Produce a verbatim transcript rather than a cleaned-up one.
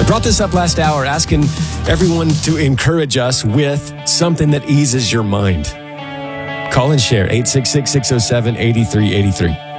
Brought this up last hour, asking everyone to encourage us with something that eases your mind. Call and share, eight six six, six oh seven, eight three eight three.